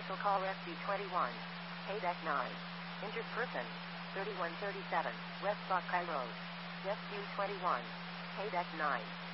Special call SB21. Deck 9. Injured person. 3137. West Buckeye Road. Rescue 21. Deck 9.